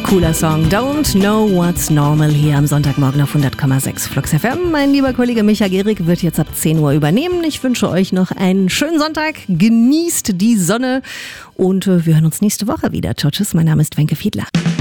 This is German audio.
Cooler Song. Don't know what's normal hier am Sonntagmorgen auf 100,6 Flux FM. Mein lieber Kollege Micha Gehrig wird jetzt ab 10 Uhr übernehmen. Ich wünsche euch noch einen schönen Sonntag. Genießt die Sonne und wir hören uns nächste Woche wieder. Ciao, tschüss. Mein Name ist Wenke Fiedler.